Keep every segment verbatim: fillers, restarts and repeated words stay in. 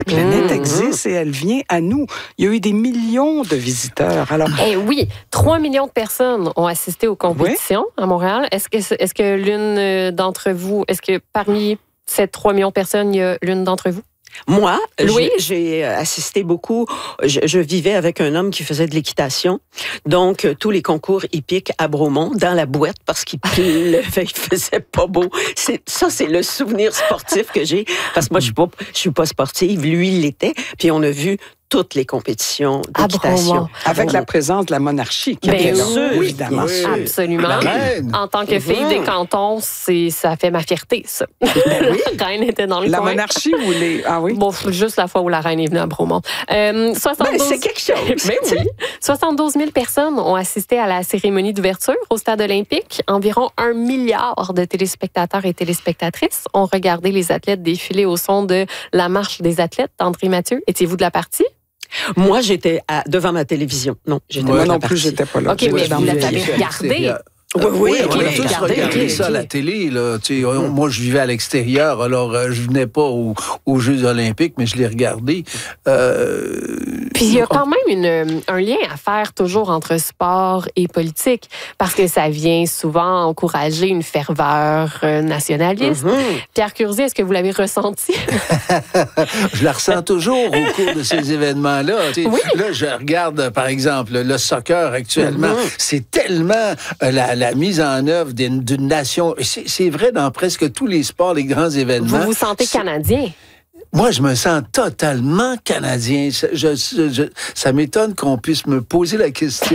planète Mmh. existe et elle vient à nous. Il y a eu des millions de visiteurs. Alors, Eh oui, trois millions de personnes ont assisté aux compétitions oui. à Montréal. Est-ce que, est-ce que l'une d'entre vous, est-ce que parmi ces trois millions de personnes, il y a l'une d'entre vous? Moi, Louise? j'ai, j'ai assisté beaucoup. Je, je vivais avec un homme qui faisait de l'équitation. Donc, euh, tous les concours hippiques à Bromont, dans la boîte, parce qu'il pleuvait, il faisait pas beau. C'est, ça, c'est le souvenir sportif que j'ai. Parce que moi, je suis pas, je suis pas sportive. Lui, il l'était. Puis, on a vu toutes les compétitions d'équitation. Avec oh. la présence de la monarchie. Qui bien sûr, oui, évidemment. Oui. Absolument. En tant que fille mmh. des cantons, c'est, ça fait ma fierté, ça. Ben oui. La reine était dans le la coin. La monarchie ou les... Ah oui? Bon, juste la fois où la reine est venue à Bromont. Euh, soixante-douze... Ben, c'est quelque chose. Mais oui. soixante-douze mille personnes ont assisté à la cérémonie d'ouverture au Stade olympique. Environ un milliard de téléspectateurs et téléspectatrices ont regardé les athlètes défiler au son de La marche des athlètes d'André Mathieu. Étiez-vous de la partie? Moi, j'étais à, devant ma télévision. Non, j'étais Moi pas non plus, partie. J'étais pas là. OK, mais vous l'avez regardé. Oui, oui, oui, on okay, a tous regardez, regardé okay, ça okay. à la télé. Là. Tu sais, mm. Moi, je vivais à l'extérieur, alors euh, je venais pas au, aux Jeux olympiques, mais je l'ai regardé. Euh, Puis il y a quand même une, un lien à faire toujours entre sport et politique, parce que ça vient souvent encourager une ferveur nationaliste. Mm-hmm. Pierre Curzi, est-ce que vous l'avez ressenti? Je la ressens toujours au cours de ces événements-là. Tu sais, oui. Là, je regarde, par exemple, le soccer actuellement. Mm-hmm. C'est tellement euh, la la mise en œuvre d'une, d'une nation. C'est, c'est vrai dans presque tous les sports, les grands événements. Vous vous sentez c'est... canadien? Moi, je me sens totalement canadien. Je, je, je, ça m'étonne qu'on puisse me poser la question.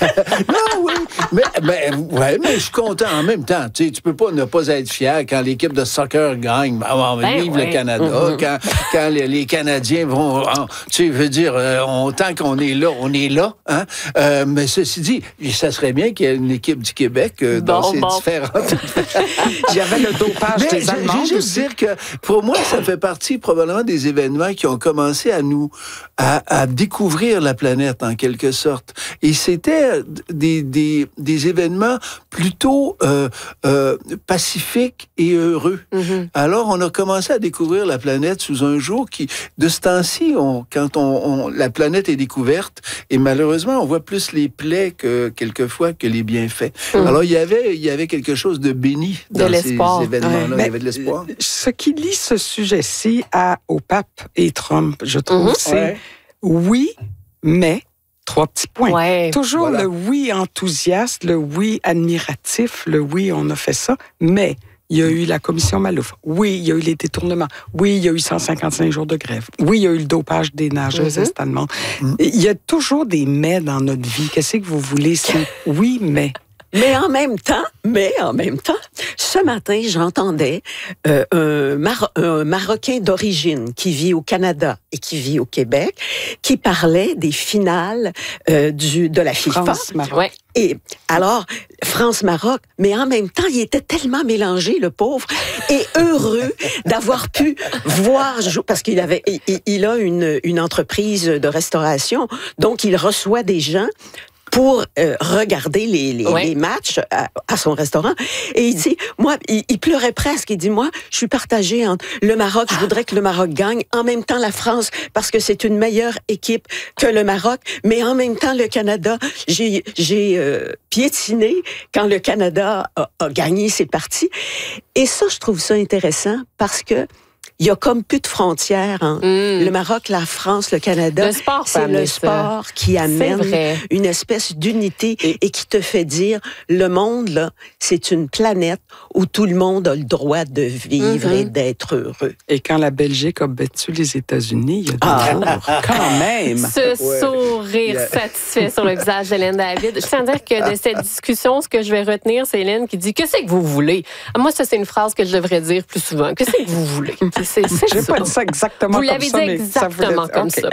Non, oui, mais, mais, ouais, mais je suis content en même temps. Tu sais, tu peux pas ne pas être fier quand l'équipe de soccer gagne. On va vivre ben, le Canada. Mm-hmm. Quand, quand les, les Canadiens vont... Tu sais, veux dire, on, tant qu'on est là, on est là. Hein? Euh, mais ceci dit, ça serait bien qu'il y ait une équipe du Québec euh, dans bon, ces bon. différentes... Il y avait le dopage mais des Allemands. Je veux juste dire que, pour moi, ça fait partie probablement des événements qui ont commencé à nous à, à découvrir la planète en quelque sorte. Et c'était des, des, des événements plutôt euh, euh, pacifiques et heureux. Mm-hmm. Alors, on a commencé à découvrir la planète sous un jour qui, de ce temps-ci, on, quand on, on, la planète est découverte, et malheureusement, on voit plus les plaies que quelquefois que les bienfaits. Mm. Alors, il y avait, il y avait quelque chose de béni dans de ces événements-là. Ouais. Il y avait de l'espoir. Ce qui lie ce sujet-ci à au pape et Trump, je trouve, mm-hmm. c'est ouais. oui, mais trois petits points. Ouais. Toujours voilà. le oui enthousiaste, le oui admiratif, le oui on a fait ça, mais il y a eu la commission Malouf. Oui, il y a eu les détournements. Oui, il y a eu cent cinquante-cinq jours de grève. Oui, il y a eu le dopage des nageuses mm-hmm. est-allemandes. Mm-hmm. Il y a toujours des mais dans notre vie. Qu'est-ce que vous voulez? C'est oui, mais... Mais en même temps, mais en même temps, ce matin, j'entendais euh, un, Mar- un Marocain d'origine qui vit au Canada et qui vit au Québec, qui parlait des finales euh, du de la FIFA. France-Maroc. Ouais. Et alors, France-Maroc, mais en même temps, il était tellement mélangé, le pauvre, et heureux d'avoir pu voir, parce qu'il avait, il, il a une, une entreprise de restauration, donc il reçoit des gens pour euh, regarder les, les, ouais. les matchs à, à son restaurant. Et il dit, moi, il, il pleurait presque. Il dit, moi, je suis partagé entre le Maroc, je voudrais que le Maroc gagne, en même temps la France, parce que c'est une meilleure équipe que le Maroc, mais en même temps le Canada. J'ai, j'ai euh, piétiné quand le Canada a, a gagné ses parties. Et ça, je trouve ça intéressant parce que il y a comme plus de frontières. Hein. Mm. Le Maroc, la France, le Canada, le sport, c'est le sport ça. Qui amène une espèce d'unité et, et qui te fait dire, le monde, là, c'est une planète où tout le monde a le droit de vivre mm-hmm. et d'être heureux. Et quand la Belgique a battu les États-Unis, il y a des jours, ah. quand même. Ce ouais. sourire yeah. satisfait sur le visage d'Hélène David. Je tiens à dire que de cette discussion, ce que je vais retenir, c'est Hélène qui dit « Que c'est que vous voulez? » Moi, ça, c'est une phrase que je devrais dire plus souvent. « Que c'est que vous voulez? » C'est, c'est Je n'ai pas dit ça exactement Vous comme ça. Vous l'avez dit exactement comme okay.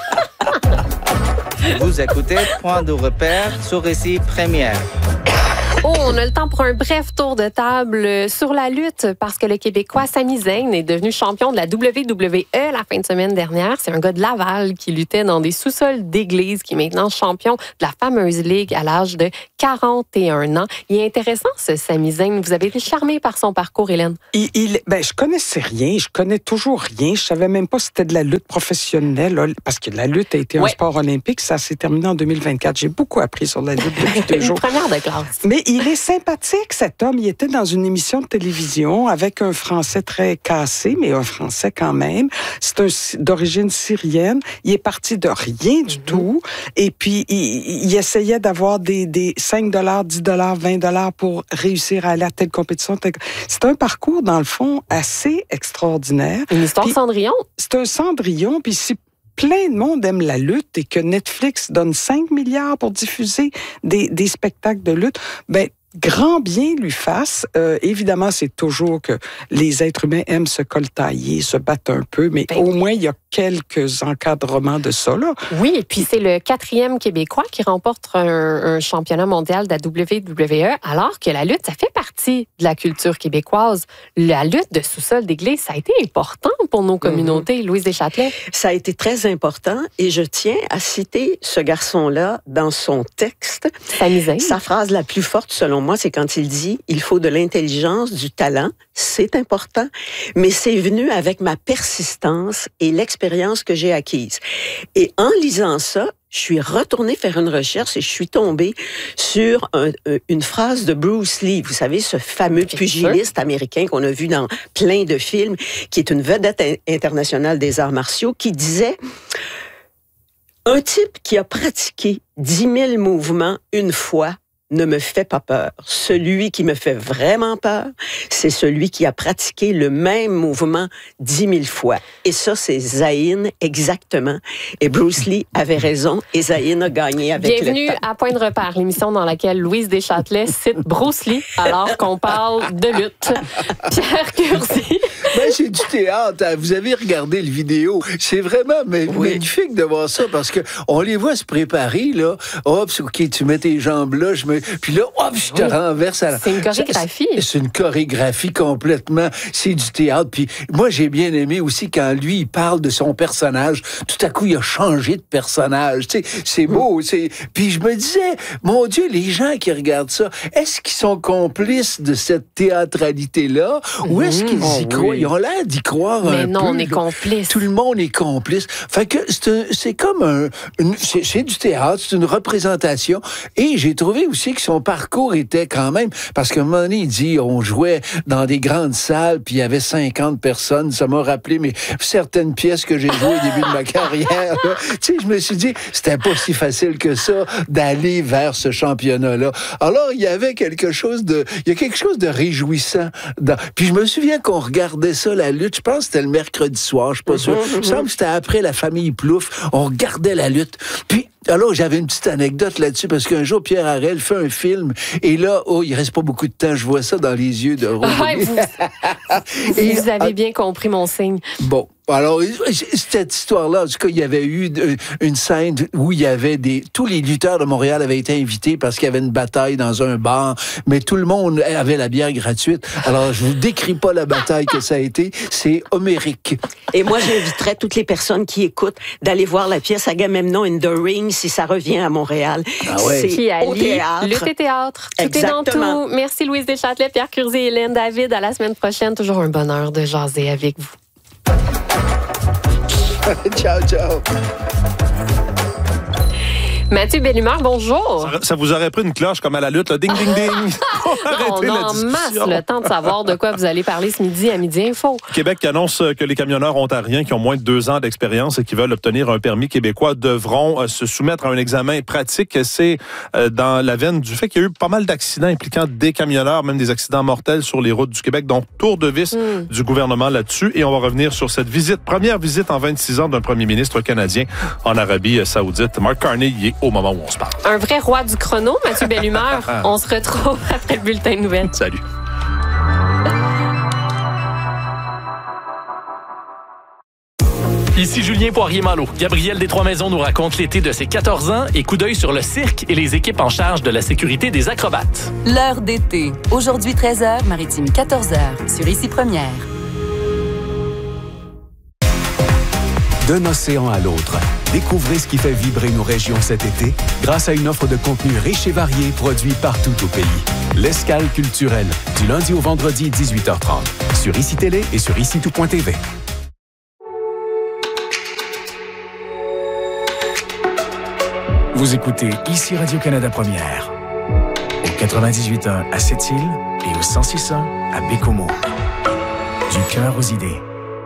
ça. Vous écoutez Point de repère sur Récit Première. Oh, on a le temps pour un bref tour de table sur la lutte parce que le Québécois Sami Zayn est devenu champion de la W W E la fin de semaine dernière. C'est un gars de Laval qui luttait dans des sous-sols d'église qui est maintenant champion de la fameuse ligue à l'âge de quarante et un ans. Il est intéressant, ce Sami Zayn. Vous avez été charmé par son parcours, Hélène? Il, il, ben, je connaissais rien. Je connais toujours rien. Je savais même pas si c'était de la lutte professionnelle là, parce que la lutte a été ouais. un sport olympique. Ça s'est terminé en deux mille vingt-quatre. J'ai beaucoup appris sur la lutte depuis deux jours. Une première de classe. Mais il est sympathique, cet homme. Il était dans une émission de télévision avec un français très cassé, mais un français quand même. C'est un, d'origine syrienne. Il est parti de rien du mm-hmm. tout. Et puis, il, il essayait d'avoir des, des cinq dollars, dix dollars, vingt dollars pour réussir à aller à telle compétition. C'est un parcours, dans le fond, assez extraordinaire. Une histoire puis, Cendrillon. C'est un Cendrillon, puis si plein de monde aime la lutte et que Netflix donne cinq milliards pour diffuser des, des spectacles de lutte, ben grand bien lui fasse. Euh, évidemment, c'est toujours que les êtres humains aiment se coltailler, se battre un peu, mais ben, au moins, il y a quelques encadrements de ça, là. Oui, et puis c'est le quatrième Québécois qui remporte un, un championnat mondial de la W W E, alors que la lutte, ça fait partie de la culture québécoise. La lutte de sous-sol d'église, ça a été important pour nos communautés. Mm-hmm. Louise Deschâtelet. Ça a été très important, et je tiens à citer ce garçon-là dans son texte. Sami Zayn. Sa phrase la plus forte, selon moi, c'est quand il dit « Il faut de l'intelligence, du talent, c'est important, mais c'est venu avec ma persistance et l'expérience que j'ai acquise. » Et en lisant ça, je suis retournée faire une recherche et je suis tombée sur un, une phrase de Bruce Lee. Vous savez, ce fameux pugiliste américain qu'on a vu dans plein de films, qui est une vedette internationale des arts martiaux, qui disait « Un type qui a pratiqué dix mille mouvements une fois ne me fait pas peur. Celui qui me fait vraiment peur, c'est celui qui a pratiqué le même mouvement dix mille fois. Et ça, c'est Zayn, exactement. Et Bruce Lee avait raison, et Zayn a gagné avec Bienvenue le temps. à Point de repère, l'émission dans laquelle Louise Deschâtelet cite Bruce Lee alors qu'on parle de lutte. Pierre Curzi. Ben, c'est du théâtre. Vous avez regardé le vidéo. C'est vraiment oui. magnifique de voir ça, parce que on les voit se préparer, là. Hop, OK, tu mets tes jambes là, je me puis là, hop, je te oui. renverse à la... C'est une chorégraphie. C'est, c'est une chorégraphie complètement. C'est du théâtre. Puis moi, j'ai bien aimé aussi quand lui, il parle de son personnage. Tout à coup, il a changé de personnage. Tu sais, c'est beau. C'est... Puis je me disais, mon Dieu, les gens qui regardent ça, est-ce qu'ils sont complices de cette théâtralité-là? Ou est-ce qu'ils oh, y croient? Oui. Ils ont l'air d'y croire Mais un non, peu. on est complices. Tout le monde est complice. Fait que c'est, un, c'est comme un... Une, c'est, c'est du théâtre, c'est une représentation. Et j'ai trouvé aussi que son parcours était quand même... Parce qu'à un moment donné, il dit, on jouait dans des grandes salles, puis il y avait cinquante personnes. Ça m'a rappelé mais certaines pièces que j'ai jouées au début de ma carrière. Tu sais, je me suis dit, c'était pas si facile que ça d'aller vers ce championnat-là. Alors, il y avait quelque chose de... Il y a quelque chose de réjouissant. Dans... Puis je me souviens qu'on regardait ça, la lutte. Je pense que c'était le mercredi soir, je suis pas sûr. Il me semble que c'était après la famille Plouffe. On regardait la lutte. Puis, alors, j'avais une petite anecdote là-dessus, parce qu'un jour, Pierre Harel fait un film, et là, oh, il reste pas beaucoup de temps, je vois ça dans les yeux de Roger. Ah, vous, et, vous avez bien compris mon signe. Bon. Alors, cette histoire-là, en tout cas, il y avait eu une scène où il y avait des... Tous les lutteurs de Montréal avaient été invités parce qu'il y avait une bataille dans un bar, mais tout le monde avait la bière gratuite. Alors, je vous décris pas la bataille que ça a été, c'est homérique. Et moi, j'inviterais toutes les personnes qui écoutent d'aller voir la pièce Agamemnon in the Ring si ça revient à Montréal. Ah ouais. C'est qui au théâtre. Lutte et théâtre. Tout Exactement. est dans tout. Merci Louise Deschâtelet, Pierre Curzi et Hélène David. À la semaine prochaine. Toujours un bonheur de jaser avec vous. Ciao, ciao. Mathieu Bellumeur, bonjour. Ça, ça vous aurait pris une cloche comme à la lutte, là. Ding, ding, ding. Non, on a en masse le temps de savoir de quoi vous allez parler ce midi à Midi Info. Québec annonce que les camionneurs ontariens qui ont moins de deux ans d'expérience et qui veulent obtenir un permis québécois devront se soumettre à un examen pratique. C'est dans la veine du fait qu'il y a eu pas mal d'accidents impliquant des camionneurs, même des accidents mortels sur les routes du Québec. Donc, tour de vis mm. du gouvernement là-dessus. Et on va revenir sur cette visite, première visite en vingt-six ans d'un premier ministre canadien en Arabie Saoudite. Mark Carney y est au moment où on se parle. Un vrai roi du chrono, Mathieu Bellumeur. On se retrouve après le bulletin de nouvelles. Salut. Ici Julien Poirier-Malo. Gabriel des Trois-Maisons nous raconte l'été de ses quatorze ans et coup d'œil sur le cirque et les équipes en charge de la sécurité des acrobates. L'heure d'été. Aujourd'hui treize heures, Maritime quatorze heures, sur Ici Première. D'un océan à l'autre, découvrez ce qui fait vibrer nos régions cet été grâce à une offre de contenu riche et varié produit partout au pays. L'Escale culturelle, du lundi au vendredi, dix-huit heures trente, sur Ici Télé et sur ici tout point t v. Vous écoutez Ici Radio-Canada Première, au quatre-vingt-dix-huit point un à Sept-Îles et au cent six point un à Bécomo. Du cœur aux idées.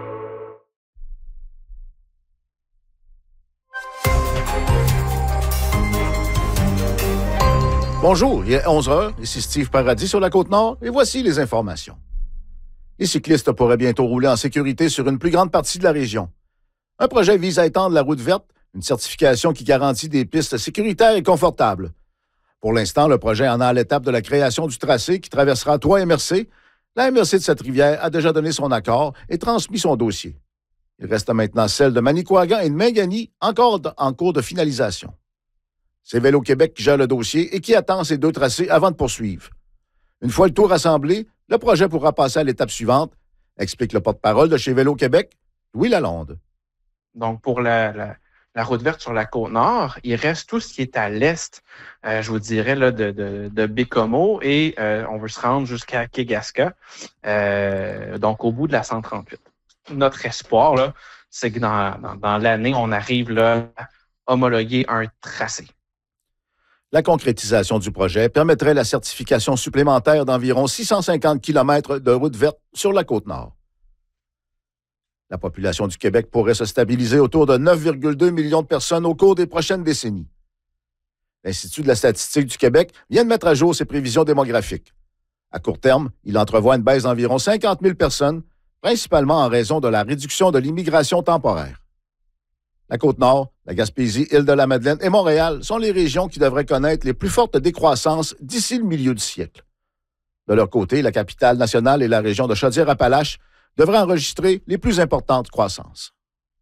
Bonjour, il est onze heures, ici Steve Paradis sur la Côte-Nord, et voici les informations. Les cyclistes pourraient bientôt rouler en sécurité sur une plus grande partie de la région. Un projet vise à étendre la route verte, une certification qui garantit des pistes sécuritaires et confortables. Pour l'instant, le projet en est à l'étape de la création du tracé qui traversera trois M R C. La M R C de cette rivière a déjà donné son accord et transmis son dossier. Il reste maintenant celle de Manicouagan et de Mingani, encore en cours de finalisation. C'est Vélo-Québec qui gère le dossier et qui attend ces deux tracés avant de poursuivre. Une fois le tout rassemblé, le projet pourra passer à l'étape suivante, explique le porte-parole de chez Vélo-Québec, Louis Lalonde. Donc, pour la, la, la route verte sur la Côte-Nord, il reste tout ce qui est à l'est, euh, je vous dirais, là, de, de, de Bécomo, et euh, on veut se rendre jusqu'à Kegaska, euh, donc au bout de la cent trente-huit. Notre espoir, là, c'est que dans, dans, dans l'année, on arrive là, à homologuer un tracé. La concrétisation du projet permettrait la certification supplémentaire d'environ six cent cinquante kilomètres de route verte sur la Côte-Nord. La population du Québec pourrait se stabiliser autour de neuf virgule deux millions de personnes au cours des prochaines décennies. L'Institut de la statistique du Québec vient de mettre à jour ses prévisions démographiques. À court terme, il entrevoit une baisse d'environ cinquante mille personnes, principalement en raison de la réduction de l'immigration temporaire. La Côte-Nord, la Gaspésie, Île-de-la-Madeleine et Montréal sont les régions qui devraient connaître les plus fortes décroissances d'ici le milieu du siècle. De leur côté, la capitale nationale et la région de Chaudière-Appalaches devraient enregistrer les plus importantes croissances.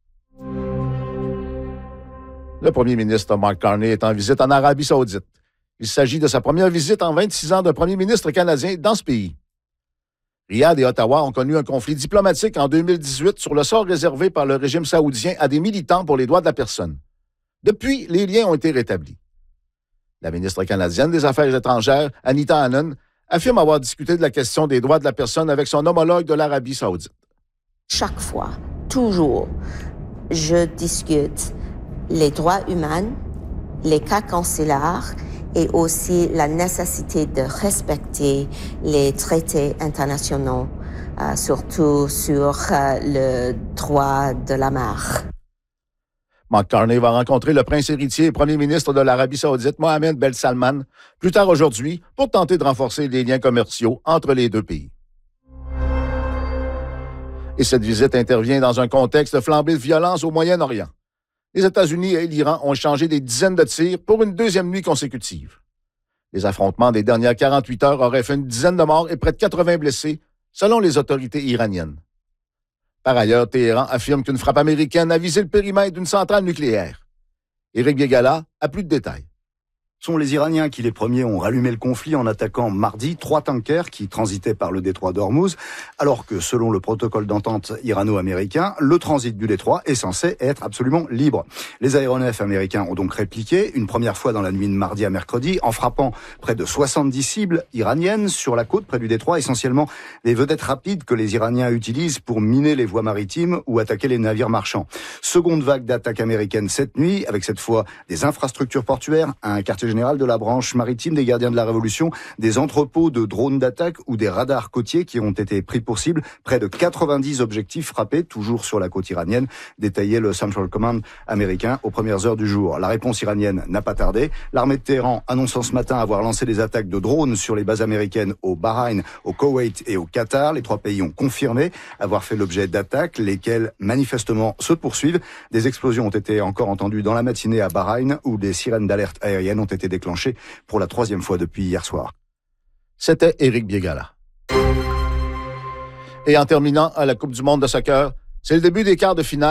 Le premier ministre Mark Carney est en visite en Arabie saoudite. Il s'agit de sa première visite en vingt-six ans d'un premier ministre canadien dans ce pays. Riyad et Ottawa ont connu un conflit diplomatique en deux mille dix-huit sur le sort réservé par le régime saoudien à des militants pour les droits de la personne. Depuis, les liens ont été rétablis. La ministre canadienne des Affaires étrangères, Anita Anand, affirme avoir discuté de la question des droits de la personne avec son homologue de l'Arabie saoudite. Chaque fois, toujours, je discute les droits humains, les cas consulaires et aussi la nécessité de respecter les traités internationaux, euh, surtout sur euh, le droit de la mer. Mark Carney va rencontrer le prince héritier et premier ministre de l'Arabie saoudite, Mohammed Ben Salman, plus tard aujourd'hui, pour tenter de renforcer les liens commerciaux entre les deux pays. Et cette visite intervient dans un contexte de flambée de violence au Moyen-Orient. Les États-Unis et l'Iran ont échangé des dizaines de tirs pour une deuxième nuit consécutive. Les affrontements des dernières quarante-huit heures auraient fait une dizaine de morts et près de quatre-vingts blessés, selon les autorités iraniennes. Par ailleurs, Téhéran affirme qu'une frappe américaine a visé le périmètre d'une centrale nucléaire. Éric Biégala a plus de détails. Ce sont les Iraniens qui, les premiers, ont rallumé le conflit en attaquant mardi trois tankers qui transitaient par le détroit d'Ormuz, alors que, selon le protocole d'entente irano-américain, le transit du détroit est censé être absolument libre. Les aéronefs américains ont donc répliqué, une première fois dans la nuit de mardi à mercredi, en frappant près de soixante-dix cibles iraniennes sur la côte près du détroit, essentiellement des vedettes rapides que les Iraniens utilisent pour miner les voies maritimes ou attaquer les navires marchands. Seconde vague d'attaques américaines cette nuit, avec cette fois des infrastructures portuaires, un quartier général de la branche maritime des gardiens de la Révolution, des entrepôts de drones d'attaque ou des radars côtiers qui ont été pris pour cible. Près de quatre-vingt-dix objectifs frappés, toujours sur la côte iranienne, détaillait le Central Command américain aux premières heures du jour. La réponse iranienne n'a pas tardé. L'armée de Téhéran annonçant ce matin avoir lancé des attaques de drones sur les bases américaines au Bahreïn, au Koweït et au Qatar. Les trois pays ont confirmé avoir fait l'objet d'attaques, lesquelles manifestement se poursuivent. Des explosions ont été encore entendues dans la matinée à Bahreïn, où des sirènes d'alerte aérienne ont été déclenché pour la troisième fois depuis hier soir. C'était Éric Biégala. Et en terminant à la Coupe du monde de soccer, c'est le début des quarts de finale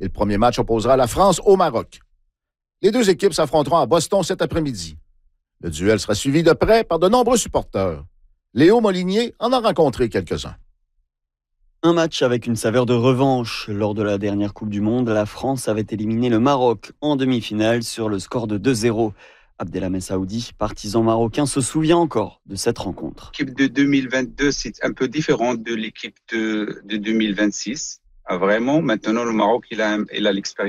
Et le premier match opposera la France au Maroc. Les deux équipes s'affronteront à Boston cet après-midi. Le duel sera suivi de près par de nombreux supporters. Léo Molinier en a rencontré quelques-uns. Un match avec une saveur de revanche. Lors de la dernière Coupe du Monde, la France avait éliminé le Maroc en demi-finale sur le score de deux zéro. Abdelhamid Saoudi, partisan marocain, se souvient encore de cette rencontre. L'équipe de deux mille vingt-deux, c'est un peu différent de l'équipe de, de deux mille vingt-six. Ah, vraiment, maintenant, le Maroc, il a, il a l'expérience.